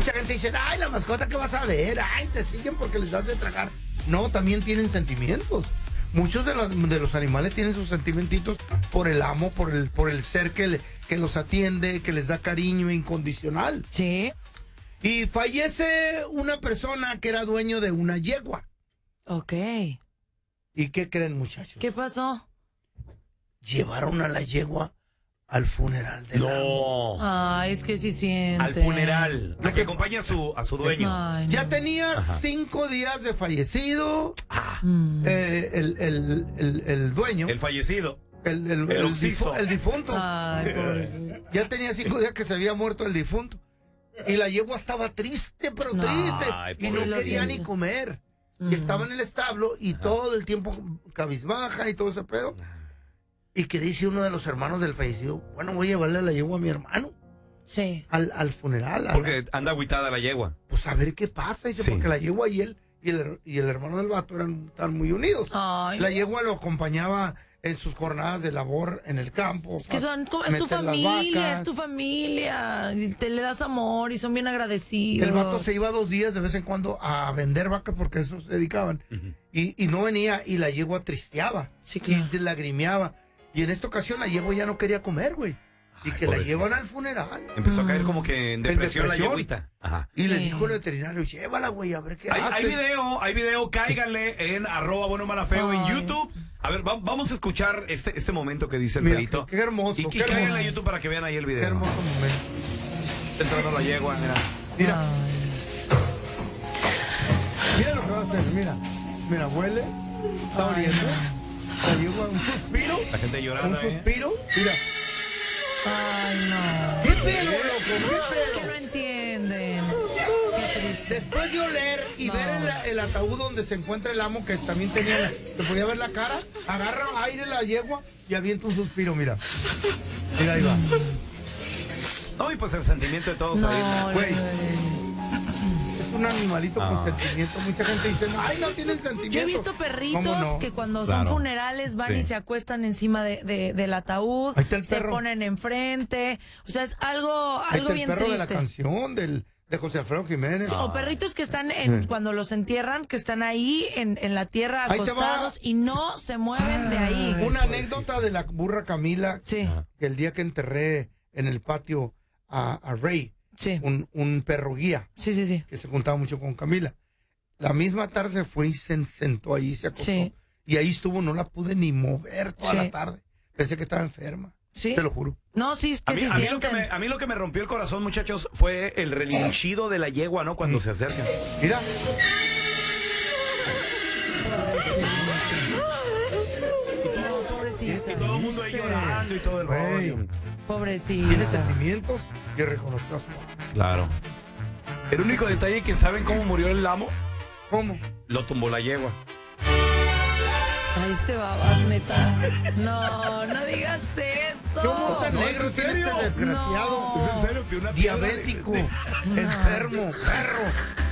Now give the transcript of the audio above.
Mucha gente dice, ay, la mascota que vas a ver, ay, te siguen porque les das de tragar. No, también tienen sentimientos. Muchos de los animales tienen sus sentimientos por el amo, por el ser que los atiende, que les da cariño incondicional. Sí. Y fallece una persona que era dueño de una yegua. Ok. ¿Y qué creen, muchachos? ¿Qué pasó? Llevaron a la yegua al funeral del amo. Ay, es que sí siente. Al funeral. Lo que acompaña a su dueño. Ay, Ya no. tenía 5 días de fallecido. El dueño. El fallecido. El occiso. el difunto. Ay, pobrecito. Ya tenía 5 días que se había muerto el difunto. Y la yegua estaba triste, pero No. triste. Ay, Y no sí, lo quería ni siento. comer. Y estaba en el establo y todo el tiempo cabizbaja y todo ese pedo. Y que dice uno de los hermanos del fallecido, bueno, voy a llevarle a la yegua a mi hermano Sí. al funeral. Porque anda agüitada la yegua. Pues a ver qué pasa. Dice, Sí. porque la yegua y él y el hermano del vato están muy unidos. Ay, La yegua lo acompañaba en sus jornadas de labor en el campo. es que es tu meter las familia, vacas. es tu familia. Y te le das amor y son bien agradecidos. El vato se iba 2 días de vez en cuando a vender vacas porque a eso se dedicaban. Y no venía y la yegua tristeaba. Sí, claro. Y se lagrimeaba. Y en esta ocasión la yegua ya no quería comer, güey. Y que la pobrecito. llevan al funeral. Empezó a caer como que en depresión la depresión. yeguita. Ajá. Y le Sí. dijo el veterinario, llévala, güey, a ver qué hace. Hay video, cáiganle en @buenomalafeo en Ay. YouTube. A ver, vamos a escuchar este momento que dice el Mira, Feito. qué hermoso, Y qué cáiganle hermoso. a YouTube para que vean ahí el video. Qué hermoso momento. Está entrando la yegua, mira. Mira, Ay. mira lo que va a hacer, mira. Mira, huele, está oliendo. La yegua, un suspiro. La gente llorando. Un suspiro. Mira. Ay, no. ¿Qué pedo, loco? ¿Qué Es que pedo? no entienden. Qué triste. Después de oler y No. ver el ataúd donde se encuentra el amo, que también tenía, se podía ver la cara, agarra aire la yegua y avienta un suspiro, mira. Mira, ahí va. No, y pues el sentimiento de todos No, ahí. Güey. Es un animalito Ah. con sentimiento. Mucha gente dice, ay, no tienen sentimiento. Yo he visto perritos ¿Cómo no? que cuando Claro. son funerales van Sí. y se acuestan encima del ataúd, Ahí está el se perro. ponen enfrente. O sea, es algo Ahí está el bien perro de la triste. canción de José Alfredo Jiménez. Sí, o perritos que están Sí. cuando los entierran, que están ahí en la tierra Ahí te va. acostados y no se mueven de ahí. Una anécdota de la burra Camila, Sí, que el día que enterré en el patio a Rey, sí, un perro guía, sí, sí, sí. que se juntaba mucho con Camila. La misma tarde se fue y se sentó ahí, se acostó. Sí. Y ahí estuvo, no la pude ni mover toda Sí. la tarde. Pensé que estaba enferma. ¿Sí? Te lo juro. No, sí, es que A mí, sí a mí sienten. a mí lo que me rompió el corazón, muchachos, fue el relinchido de la yegua, ¿no? Cuando se acercan. Mira, No, pobrecita. Y todo el mundo ahí llorando y todo el Güey. rollo. tiene Pobrecita. sentimientos y reconoció a su amo. Claro. El único detalle que saben cómo murió el amo, ¿Cómo? lo tumbó la yegua. Ay, este babas, neta. No, no digas eso. ¿Cómo tan No, negro ¿es en tiene este serio? desgraciado? No. ¿Es en serio que una piedra Diabético, enfermo, perro.